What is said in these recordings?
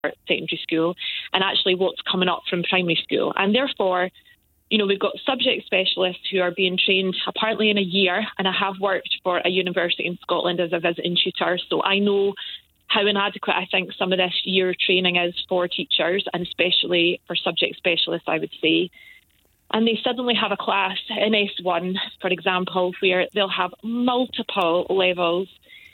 secondary school and actually what's coming up from primary school. And therefore, we've got subject specialists who are being trained apparently in a year, and I have worked for a university in Scotland as a visiting tutor, so I know how inadequate I think some of this year training is for teachers, and especially for subject specialists, I would say. And they suddenly have a class in S1, for example, where they'll have multiple levels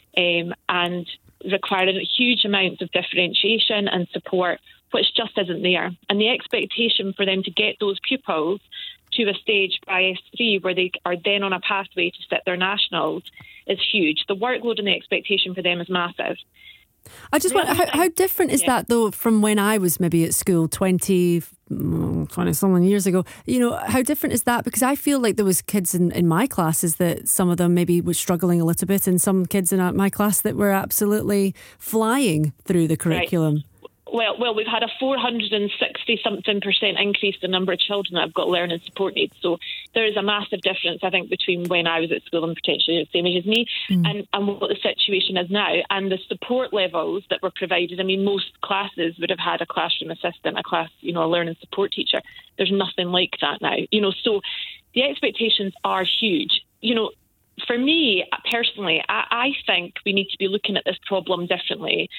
and requiring huge amounts of differentiation and support, which just isn't there. And the expectation for them to get those pupils to a stage by S3 where they are then on a pathway to sit their nationals is huge. The workload and the expectation for them is massive. I just wonder, how different is that, though, from when I was maybe at school 20-something years ago? How different is that? Because I feel like there was kids in my classes that some of them maybe were struggling a little bit, and some kids in my class that were absolutely flying through the curriculum. Right. Well, we've had a 460-something% increase in the number of children that have got learning support needs. So there is a massive difference, I think, between when I was at school and potentially the same age as me and what the situation is now. And the support levels that were provided, I mean, most classes would have had a classroom assistant, a learning support teacher. There's nothing like that now. So the expectations are huge. For me, personally, I think we need to be looking at this problem differently.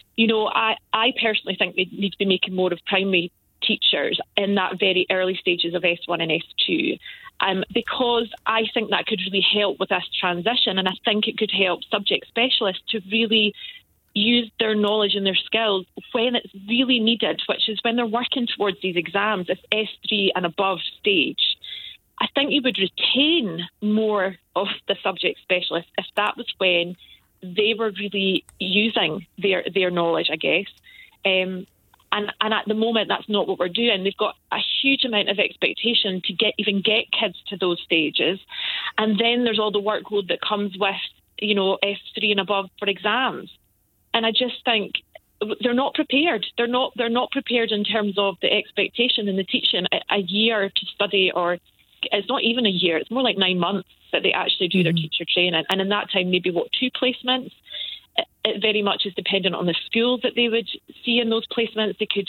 I personally think we need to be making more of primary teachers in that very early stages of S1 and S2, because I think that could really help with this transition, and I think it could help subject specialists to really use their knowledge and their skills when it's really needed, which is when they're working towards these exams, this S3 and above stage. I think you would retain more of the subject specialists if that was when they were really using their knowledge, I guess. And at the moment, that's not what we're doing. They've got a huge amount of expectation to get kids to those stages. And then there's all the workload that comes with, S3 and above for exams. And I just think they're not prepared. They're not prepared in terms of the expectation and the teaching. A year to study, or it's not even a year, it's more like 9 months that they actually do their teacher training. And in that time, maybe 2 placements. It very much is dependent on the schools that they would see in those placements. They could,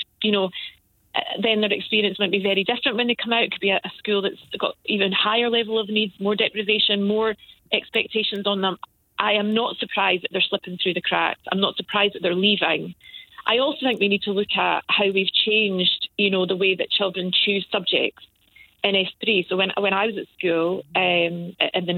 then their experience might be very different when they come out. It could be a school that's got even higher level of needs, more deprivation, more expectations on them. I am not surprised that they're slipping through the cracks. I'm not surprised that they're leaving. I also think we need to look at how we've changed, the way that children choose subjects in S3. So when I was at school in the